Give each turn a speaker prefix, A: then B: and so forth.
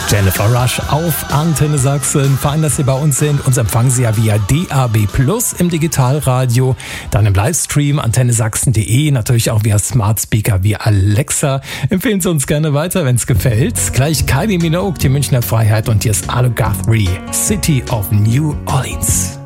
A: Jennifer Rush auf Antenne Sachsen. Fein, dass Sie bei uns sind. Uns empfangen Sie ja via DAB+ im Digitalradio, dann im Livestream antennesachsen.de, natürlich auch via Smart Speaker wie Alexa. Empfehlen Sie uns gerne weiter, wenn es gefällt. Gleich Kylie Minogue, die Münchner Freiheit, und hier ist Alu Guthrie, City of New Orleans.